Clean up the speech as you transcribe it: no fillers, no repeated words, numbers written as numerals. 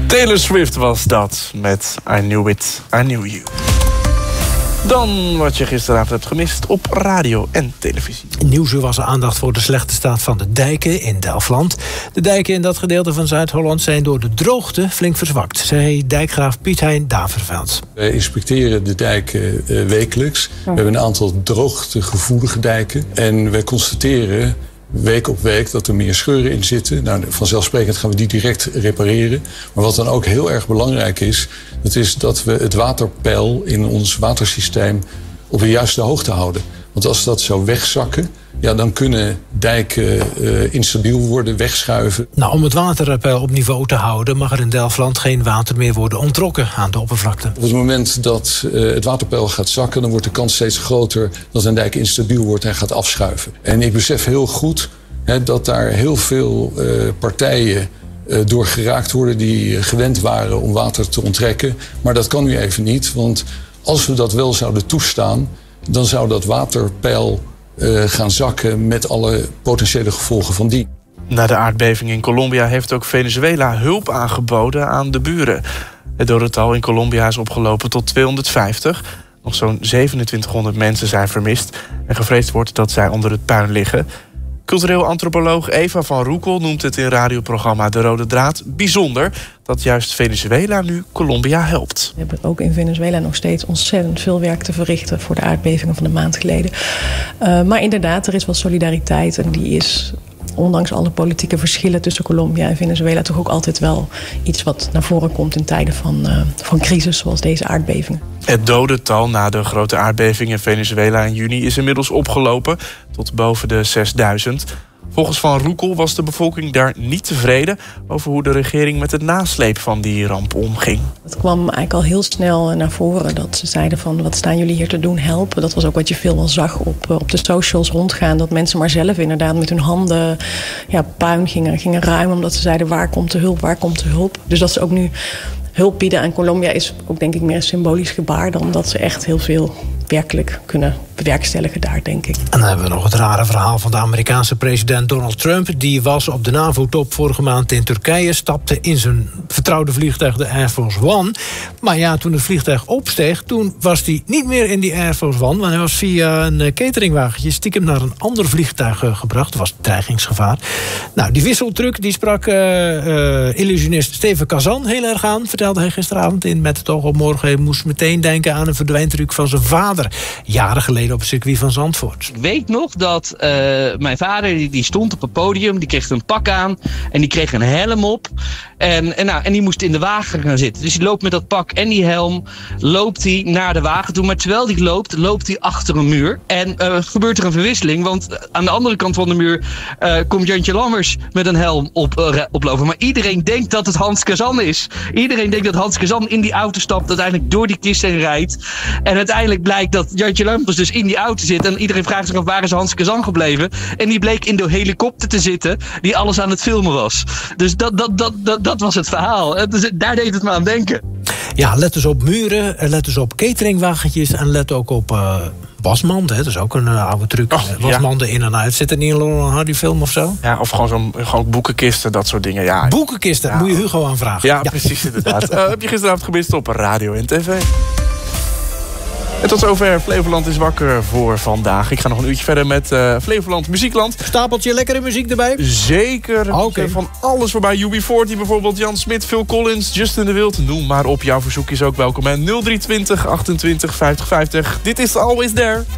Taylor Swift was dat met I Knew It, I Knew You. Dan wat je gisteravond hebt gemist op radio en televisie. Nieuwsuur was er aandacht voor de slechte staat van de dijken in Delfland. De dijken in dat gedeelte van Zuid-Holland zijn door de droogte flink verzwakt, zei dijkgraaf Piet Hein Daverveld. Wij inspecteren de dijken wekelijks. We hebben een aantal droogtegevoelige dijken. En wij constateren week op week dat er meer scheuren in zitten. Nou, vanzelfsprekend gaan we die direct repareren. Maar wat dan ook heel erg belangrijk is, dat is dat we het waterpeil in ons watersysteem op de juiste hoogte houden. Want als dat zou wegzakken, ja, dan kunnen dijken instabiel worden, wegschuiven. Nou, om het waterpeil op niveau te houden mag er in Delfland geen water meer worden onttrokken aan de oppervlakte. Op het moment dat het waterpeil gaat zakken, dan wordt de kans steeds groter dat een dijk instabiel wordt en gaat afschuiven. En ik besef heel goed dat daar heel veel partijen door geraakt worden die gewend waren om water te onttrekken. Maar dat kan nu even niet, want als we dat wel zouden toestaan, dan zou dat waterpeil gaan zakken met alle potentiële gevolgen van die. Na de aardbeving in Colombia heeft ook Venezuela hulp aangeboden aan de buren. Het dodental in Colombia is opgelopen tot 250. Nog zo'n 2700 mensen zijn vermist en gevreesd wordt dat zij onder het puin liggen. Cultureel antropoloog Eva van Roekel noemt het in radioprogramma De Rode Draad bijzonder dat juist Venezuela nu Colombia helpt. We hebben ook in Venezuela nog steeds ontzettend veel werk te verrichten voor de aardbevingen van een maand geleden. Maar inderdaad, er is wel solidariteit en die is, ondanks alle politieke verschillen tussen Colombia en Venezuela, toch ook altijd wel iets wat naar voren komt in tijden van crisis zoals deze aardbevingen. Het dodental na de grote aardbeving in Venezuela in juni is inmiddels opgelopen tot boven de 6000. Volgens Van Roekel was de bevolking daar niet tevreden over hoe de regering met het nasleep van die ramp omging. Het kwam eigenlijk al heel snel naar voren dat ze zeiden van wat staan jullie hier te doen, helpen. Dat was ook wat je veel wel zag op de socials rondgaan. Dat mensen maar zelf inderdaad met hun handen puin gingen ruimen. Omdat ze zeiden waar komt de hulp, waar komt de hulp. Dus dat ze ook nu hulp bieden aan Colombia is ook denk ik meer een symbolisch gebaar dan dat ze echt heel veel werkelijk kunnen bewerkstelligen daar, denk ik. En dan hebben we nog het rare verhaal van de Amerikaanse president Donald Trump. Die was op de NAVO-top vorige maand in Turkije, stapte in zijn vertrouwde vliegtuig, de Air Force One. Maar ja, toen het vliegtuig opsteeg, toen was hij niet meer in die Air Force One, want hij was via een cateringwagentje stiekem naar een ander vliegtuig gebracht. Dat was dreigingsgevaar. Nou, die wisseltruc, die sprak illusionist Steven Kazan heel erg aan, vertelde hij gisteravond in Met het oog op morgen. Hij moest meteen denken aan een verdwijntruc van zijn vader, jaren geleden op het circuit van Zandvoort. Ik weet nog dat mijn vader die stond op het podium, die kreeg een pak aan en die kreeg een helm op. En die moest in de wagen gaan zitten. Dus die loopt met dat pak en die helm, loopt hij naar de wagen toe. Maar terwijl hij loopt hij achter een muur. En gebeurt er een verwisseling, want aan de andere kant van de muur komt Jantje Lammers met een helm oplopen. Maar iedereen denkt dat het Hans Kazan is. Iedereen denkt dat Hans Kazan in die auto stapt, uiteindelijk door die kist heen rijdt. En uiteindelijk blijkt dat Jantje Lammers dus in die auto zit. En iedereen vraagt zich af, waar is Hans Kazan gebleven? En die bleek in de helikopter te zitten die alles aan het filmen was. Dus dat was het verhaal. Dus daar deed het me aan denken. Ja, let dus op muren, let dus op cateringwagentjes en let ook op wasmanden. Dat is ook een oude truc. Wasmanden in en uit. Zit er niet in een Hardy film of zo? Ja, of gewoon boekenkisten, dat soort dingen. Ja. Boekenkisten, moet je Hugo aanvragen. Ja, precies inderdaad. Heb je gisteravond gemist op radio en tv? En tot zover Flevoland is wakker voor vandaag. Ik ga nog een uurtje verder met Flevoland Muziekland. Stapeltje lekkere muziek erbij? Zeker. Okay. Van alles voorbij. UB40 bijvoorbeeld, Jan Smit, Phil Collins, Justin de Wild. Noem maar op. Jouw verzoek is ook welkom. En 0320 28 50 50. Dit is Always There.